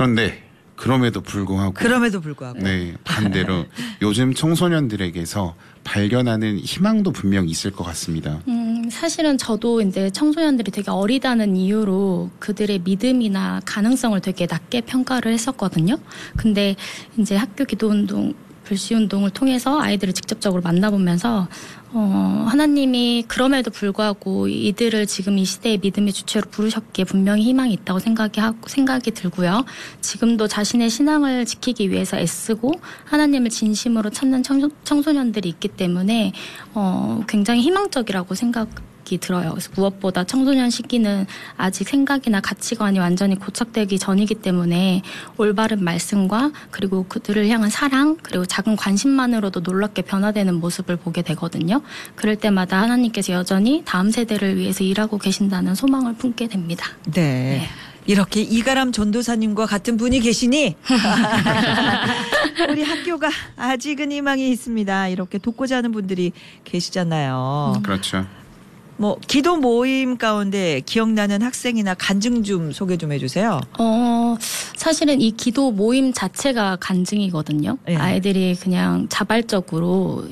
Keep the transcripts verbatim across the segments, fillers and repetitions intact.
그런데 그럼에도 불구하고 그럼에도 불구하고 네, 반대로 요즘 청소년들에게서 발견하는 희망도 분명 있을 것 같습니다. 음, 사실은 저도 이제 청소년들이 되게 어리다는 이유로 그들의 믿음이나 가능성을 되게 낮게 평가를 했었거든요. 근데 이제 학교 기도운동, 불시운동을 통해서 아이들을 직접적으로 만나보면서 어, 하나님이 그럼에도 불구하고 이들을 지금 이 시대의 믿음의 주체로 부르셨기에 분명히 희망이 있다고 생각이 하고, 생각이 들고요. 지금도 자신의 신앙을 지키기 위해서 애쓰고 하나님을 진심으로 찾는 청소, 청소년들이 있기 때문에 어, 굉장히 희망적이라고 생각이 들어요. 그래서 무엇보다 청소년 시기는 아직 생각이나 가치관이 완전히 고착되기 전이기 때문에 올바른 말씀과 그리고 그들을 향한 사랑 그리고 작은 관심만으로도 놀랍게 변화되는 모습을 보게 되거든요. 그럴 때마다 하나님께서 여전히 다음 세대를 위해서 일하고 계신다는 소망을 품게 됩니다. 네. 네. 이렇게 이가람 전도사님과 같은 분이 계시니 우리 학교가 아직은 희망이 있습니다. 이렇게 돕고자 하는 분들이 계시잖아요. 음. 그렇죠. 뭐 기도 모임 가운데 기억나는 학생이나 간증 좀 소개 좀 해주세요. 어, 사실은 이 기도 모임 자체가 간증이거든요. 네. 아이들이 그냥 자발적으로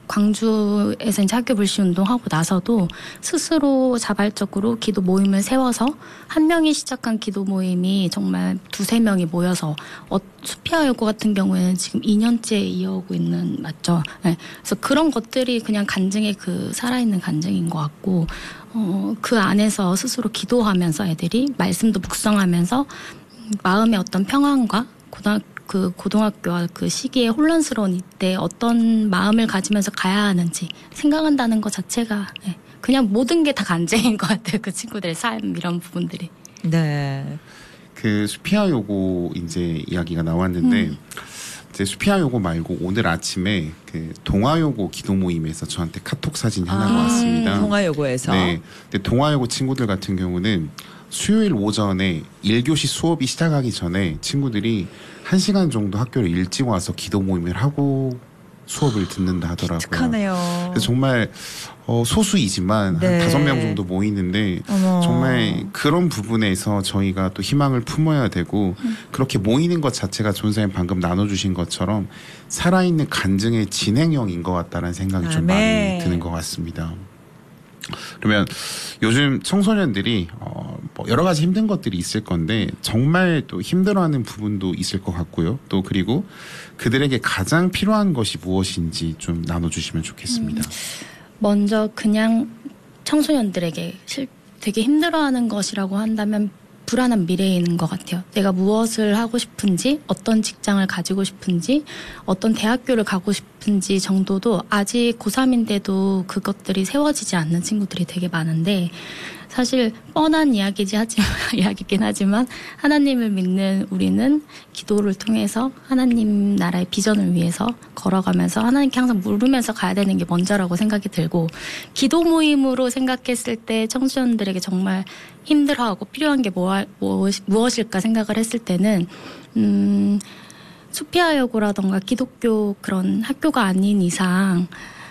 광주에서 이제 학교 불시운동하고 나서도 스스로 자발적으로 기도 모임을 세워서 한 명이 시작한 기도 모임이 정말 두세 명이 모여서 어, 수피아 여고 같은 경우에는 지금 이 년째 이어오고 있는 맞죠. 네. 그래서 그런 것들이 그냥 간증의 그 살아있는 간증인 것 같고 어, 그 안에서 스스로 기도하면서 애들이 말씀도 묵상하면서 마음의 어떤 평안과 고등 그 고등학교와 그 시기에 혼란스러운 이때 어떤 마음을 가지면서 가야 하는지 생각한다는 것 자체가 네. 그냥 모든 게 다 간증인 것 같아요. 그 친구들의 삶 이런 부분들이. 네. 그 수피아 요고 이제 이야기가 나왔는데 음. 이제 수피아 요고 말고 오늘 아침에 그 동아 요고 기도 모임에서 저한테 카톡 사진이 하나가 아, 왔습니다. 동아 요고에서. 네. 근데 동아 요고 친구들 같은 경우는 수요일 오전에 일 교시 수업이 시작하기 전에 친구들이 한 시간 정도 학교를 일찍 와서 기도 모임을 하고 수업을 듣는다 하더라고요. 기특하네요. 그래서 정말 어, 소수이지만 네. 한 다섯 명 정도 모이는데 어머. 정말 그런 부분에서 저희가 또 희망을 품어야 되고 음. 그렇게 모이는 것 자체가 전사님 방금 나눠주신 것처럼 살아있는 간증의 진행형인 것 같다는 생각이 좀 아멘. 많이 드는 것 같습니다. 그러면 요즘 청소년들이 어, 뭐 여러 가지 힘든 것들이 있을 건데 정말 또 힘들어하는 부분도 있을 것 같고요. 또 그리고 그들에게 가장 필요한 것이 무엇인지 좀 나눠주시면 좋겠습니다. 음, 먼저 그냥 청소년들에게 실, 되게 힘들어하는 것이라고 한다면 불안한 미래인 것 같아요. 내가 무엇을 하고 싶은지, 어떤 직장을 가지고 싶은지, 어떤 대학교를 가고 싶은지 정도도 아직 고삼인데도 그것들이 세워지지 않는 친구들이 되게 많은데 사실 뻔한 이야기지 하지만 이야기긴 하지만 하나님을 믿는 우리는 기도를 통해서 하나님 나라의 비전을 위해서 걸어가면서 하나님께 항상 물으면서 가야 되는 게 먼저라고 생각이 들고 기도 모임으로 생각했을 때 청소년들에게 정말 힘들어하고 필요한 게 뭐, 무엇일까 생각을 했을 때는 음, 수피아 여고라던가 기독교 그런 학교가 아닌 이상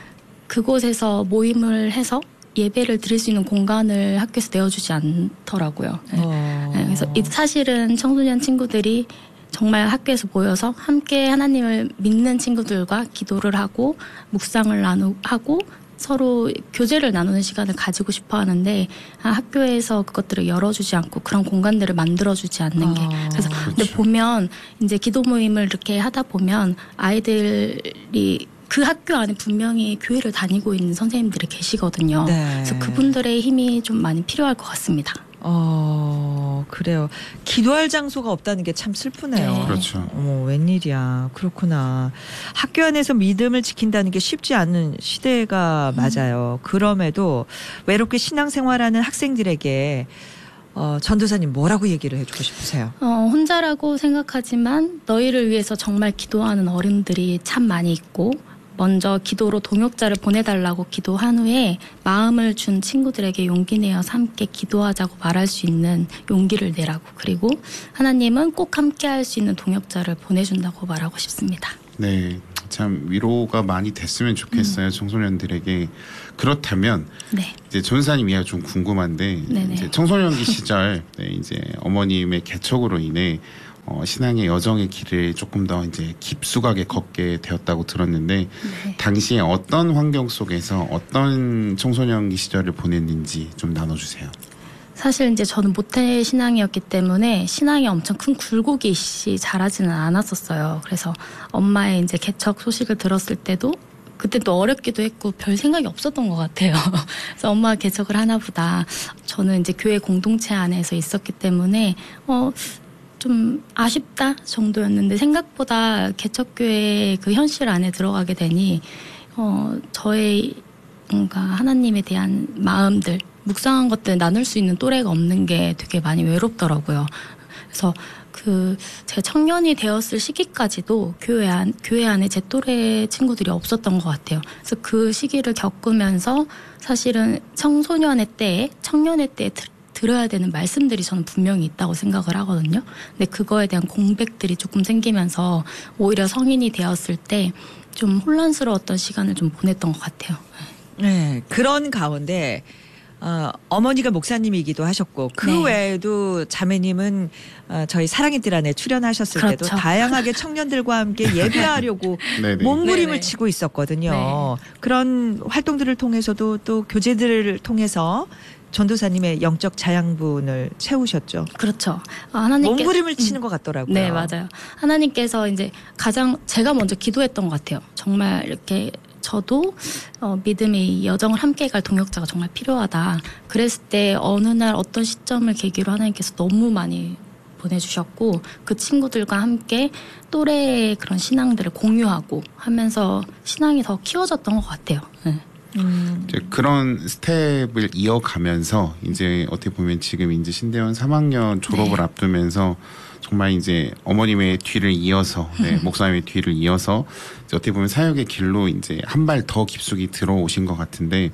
그곳에서 모임을 해서 예배를 드릴 수 있는 공간을 학교에서 내어주지 않더라고요. 네. 어. 네, 그래서 사실은 청소년 친구들이 정말 학교에서 모여서 함께 하나님을 믿는 친구들과 기도를 하고 묵상을 나누고 서로 교제를 나누는 시간을 가지고 싶어 하는데 학교에서 그것들을 열어주지 않고 그런 공간들을 만들어주지 않는 게 아, 그래서 그렇죠. 근데 보면 이제 기도 모임을 이렇게 하다 보면 아이들이 그 학교 안에 분명히 교회를 다니고 있는 선생님들이 계시거든요. 네. 그래서 그분들의 힘이 좀 많이 필요할 것 같습니다. 어, 그래요. 기도할 장소가 없다는 게 참 슬프네요. 네. 그렇죠. 어머, 웬일이야. 그렇구나. 학교 안에서 믿음을 지킨다는 게 쉽지 않은 시대가 맞아요. 그럼에도 외롭게 신앙생활하는 학생들에게 어, 전도사님 뭐라고 얘기를 해주고 싶으세요? 어, 혼자라고 생각하지만 너희를 위해서 정말 기도하는 어른들이 참 많이 있고 먼저 기도로 동역자를 보내달라고 기도한 후에 마음을 준 친구들에게 용기 내어서 함께 기도하자고 말할 수 있는 용기를 내라고 그리고 하나님은 꼭 함께 할 수 있는 동역자를 보내준다고 말하고 싶습니다. 네, 참 위로가 많이 됐으면 좋겠어요. 음. 청소년들에게. 그렇다면 네. 이제 전사님 이야기 좀 궁금한데 네네. 이제 청소년기 시절 네, 이제 어머님의 개척으로 인해 어, 신앙의 여정의 길을 조금 더 이제 깊숙하게 걷게 되었다고 들었는데 네. 당시에 어떤 환경 속에서 어떤 청소년기 시절을 보냈는지 좀 나눠주세요. 사실 이제 저는 모태 신앙이었기 때문에 신앙이 엄청 큰 굴곡이 있이 자라지는 않았었어요. 그래서 엄마의 이제 개척 소식을 들었을 때도 그때 또 어렵기도 했고 별 생각이 없었던 것 같아요. 그래서 엄마가 개척을 하나 보다. 저는 이제 교회 공동체 안에서 있었기 때문에 어, 좀 아쉽다 정도였는데 생각보다 개척교회 그 현실 안에 들어가게 되니 어, 저의 뭔가 하나님에 대한 마음들 묵상한 것들 나눌 수 있는 또래가 없는 게 되게 많이 외롭더라고요. 그래서 그 제가 청년이 되었을 시기까지도 교회 안 교회 안에 제 또래 친구들이 없었던 것 같아요. 그래서 그 시기를 겪으면서 사실은 청소년의 때에 청년의 때에 들, 들어야 되는 말씀들이 저는 분명히 있다고 생각을 하거든요. 근데 그거에 대한 공백들이 조금 생기면서 오히려 성인이 되었을 때 좀 혼란스러웠던 시간을 좀 보냈던 것 같아요. 네, 그런 가운데 어, 어머니가 목사님이기도 하셨고 그 네. 외에도 자매님은 어, 저희 사랑의 뜰 안에 출연하셨을 그렇죠. 때도 다양하게 청년들과 함께 예배하려고 네네. 몸부림을 네네. 치고 있었거든요. 네. 그런 활동들을 통해서도 또 교제들을 통해서 전도사님의 영적 자양분을 채우셨죠. 그렇죠. 아, 하나님께 몸부림을 치는 것 같더라고요. 네, 맞아요. 하나님께서 이제 가장 제가 먼저 기도했던 것 같아요. 정말 이렇게 저도 어, 믿음의 여정을 함께 갈 동역자가 정말 필요하다. 그랬을 때 어느 날 어떤 시점을 계기로 하나님께서 너무 많이 보내주셨고 그 친구들과 함께 또래의 그런 신앙들을 공유하고 하면서 신앙이 더 키워졌던 것 같아요. 네. 음. 이제 그런 스텝을 이어가면서 이제 어떻게 보면 지금 이제 신대원 삼 학년 졸업을 네. 앞두면서 정말 이제 어머님의 뒤를 이어서 네, 목사님의 뒤를 이어서 이제 어떻게 보면 사역의 길로 이제 한 발 더 깊숙이 들어오신 것 같은데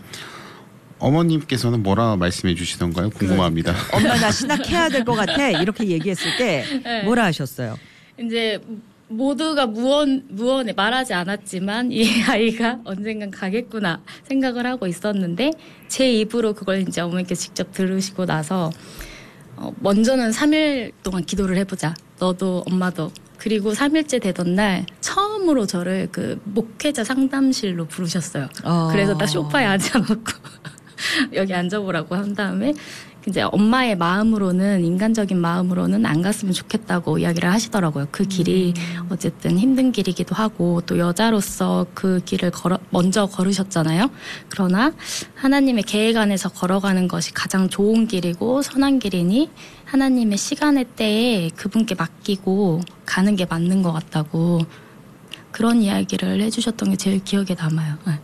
어머님께서는 뭐라 말씀해 주시던가요? 궁금합니다. 엄마 나 신학해야 될 것 같아 이렇게 얘기했을 때 네. 뭐라 하셨어요? 이제 모두가 무언, 무언에 말하지 않았지만 이 아이가 언젠간 가겠구나 생각을 하고 있었는데 제 입으로 그걸 이제 어머니께서 직접 들으시고 나서 어, 먼저는 삼 일 동안 기도를 해보자. 너도 엄마도. 그리고 삼 일째 되던 날 처음으로 저를 그 목회자 상담실로 부르셨어요. 어. 그래서 딱 소파에 앉아놓고 여기 앉아보라고 한 다음에 이제 엄마의 마음으로는 인간적인 마음으로는 안 갔으면 좋겠다고 이야기를 하시더라고요. 그 길이 어쨌든 힘든 길이기도 하고 또 여자로서 그 길을 걸어 먼저 걸으셨잖아요. 그러나 하나님의 계획 안에서 걸어가는 것이 가장 좋은 길이고 선한 길이니 하나님의 시간의 때에 그분께 맡기고 가는 게 맞는 것 같다고 그런 이야기를 해주셨던 게 제일 기억에 남아요. 네.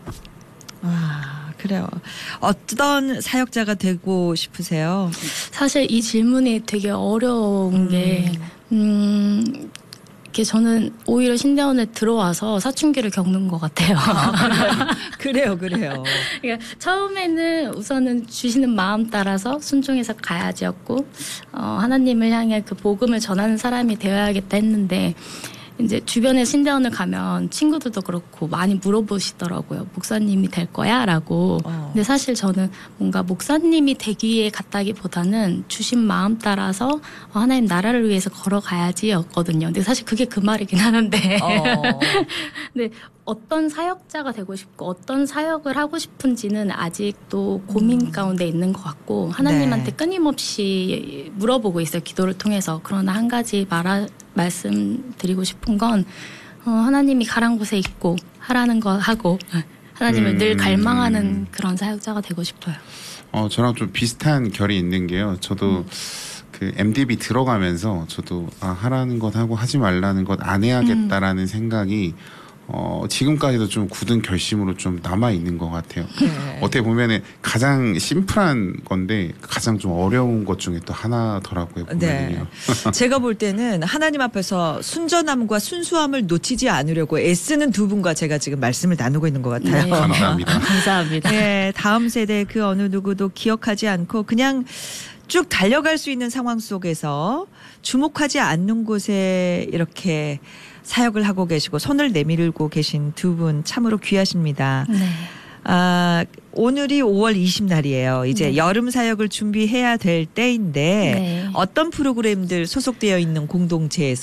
아, 그래요. 어떤 사역자가 되고 싶으세요? 사실 이 질문이 되게 어려운 게, 음, 이게 저는 오히려 신대원에 들어와서 사춘기를 겪는 것 같아요. 그래요, 그래요. 그러니까 처음에는 우선은 주시는 마음 따라서 순종해서 가야지였고, 어, 하나님을 향해 그 복음을 전하는 사람이 되어야겠다 했는데, 이제 주변에 신대원을 가면 친구들도 그렇고 많이 물어보시더라고요. 목사님이 될 거야? 라고. 어. 근데 사실 저는 뭔가 목사님이 되기 위해 갔다기보다는 주신 마음 따라서 하나님 나라를 위해서 걸어가야지 였거든요. 근데 사실 그게 그 말이긴 하는데. 어. 근데 어떤 사역자가 되고 싶고 어떤 사역을 하고 싶은지는 아직도 고민 가운데 있는 것 같고 하나님한테 네. 끊임없이 물어보고 있어요. 기도를 통해서. 그러나 한 가지 말하, 말씀드리고 싶은 건 어, 하나님이 가란 곳에 있고 하라는 거 하고 하나님을 음. 늘 갈망하는 그런 사역자가 되고 싶어요. 어, 저랑 좀 비슷한 결이 있는 게요. 저도 음. 그 엠디비 들어가면서 저도 아, 하라는 것 하고 하지 말라는 것 안 해야겠다라는 음. 생각이 어, 지금까지도 좀 굳은 결심으로 좀 남아 있는 것 같아요. 네. 어떻게 보면은 가장 심플한 건데 가장 좀 어려운 것 중에 또 하나더라고요. 보면은요. 네. 제가 볼 때는 하나님 앞에서 순전함과 순수함을 놓치지 않으려고 애쓰는 두 분과 제가 지금 말씀을 나누고 있는 것 같아요. 네. 감사합니다. 감사합니다. 네, 다음 세대 그 어느 누구도 기억하지 않고 그냥 쭉 달려갈 수 있는 상황 속에서 주목하지 않는 곳에 이렇게 사역을 하고 계시고 손을 내밀고 계신 두 분 참으로 귀하십니다. 네. 아, 오늘이 오월 이십 날이에요. 이제 네. 여름 사역을 준비해야 될 때인데 네. 어떤 프로그램들 소속되어 있는 공동체에서